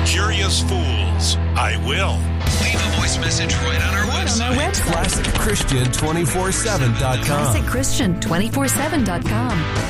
Curious Fools. I will. Leave a voice message right on our website. ClassicChristian247.com. ClassicChristian247.com.